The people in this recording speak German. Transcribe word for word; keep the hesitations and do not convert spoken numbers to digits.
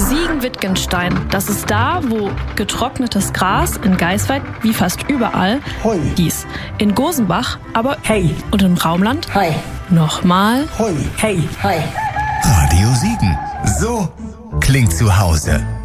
Siegen-Wittgenstein. Das ist da, wo getrocknetes Gras in Geisweit wie fast überall Hoi. hieß. In Gosenbach aber Hey. und im Raumland Hi. nochmal Hoi. Hey. Hi. Radio Siegen. So klingt zu Hause.